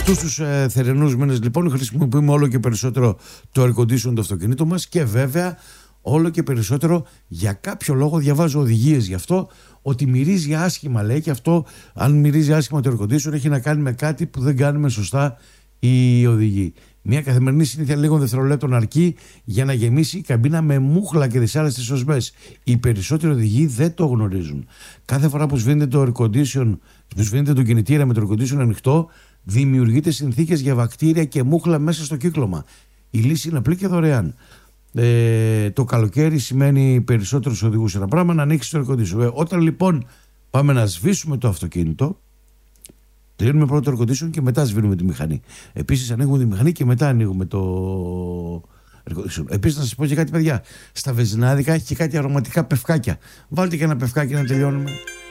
Αυτούς τους θερινούς μήνες λοιπόν χρησιμοποιούμε όλο και περισσότερο το air condition του αυτοκινήτου μας και βέβαια όλο και περισσότερο για κάποιο λόγο διαβάζω οδηγίες γι' αυτό ότι μυρίζει άσχημα, λέει, και αυτό αν μυρίζει άσχημα το air condition έχει να κάνει με κάτι που δεν κάνουμε σωστά οι οδηγοί. Μια καθημερινή συνήθεια λίγων δευτερολέπτων αρκεί για να γεμίσει η καμπίνα με μούχλα και δυσάρεστες οσμές. Οι περισσότεροι οδηγοί δεν το γνωρίζουν. Κάθε φορά που σβήνεται το air condition, που σβήνεται το κινητήρα με το air condition ανοιχτό, δημιουργείται συνθήκες για βακτήρια και μούχλα μέσα στο κύκλωμα. Η λύση είναι απλή και δωρεάν. Το καλοκαίρι σημαίνει περισσότερους οδηγούς ένα πράγμα, να ανοίξει το air condition. Όταν λοιπόν πάμε να σβήσουμε το αυτοκίνητο, τελειώνουμε πρώτο το air condition και μετά σβήνουμε τη μηχανή. Επίσης ανοίγουμε τη μηχανή και μετά ανοίγουμε το air condition. Επίσης να σας πω και κάτι, παιδιά, στα βενζινάδικα έχει και κάτι αρωματικά πευκάκια. Βάλτε και ένα πευκάκι να τελειώνουμε.